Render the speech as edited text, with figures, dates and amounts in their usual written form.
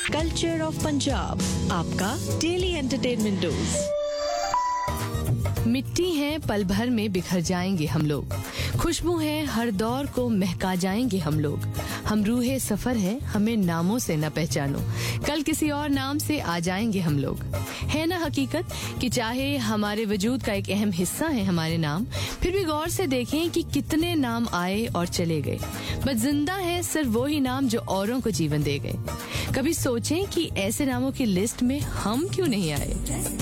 Culture of Punjab, आपका daily entertainment dose. मिट्टी है पल भर में बिखर जाएंगे हम लोग, खुशबू है हर दौर को महका जाएंगे हम लोग। हम रूहे सफर है, हमें नामों से न पहचानो, कल किसी और नाम से आ जाएंगे हम लोग। है ना हकीकत कि चाहे हमारे वजूद का एक अहम हिस्सा है हमारे नाम, फिर भी गौर से देखें कि कितने नाम आए और चले गए, बस जिंदा है सिर्फ वो ही नाम जो औरों को जीवन दे गए। कभी सोचें कि ऐसे नामों की लिस्ट में हम क्यों नहीं आए।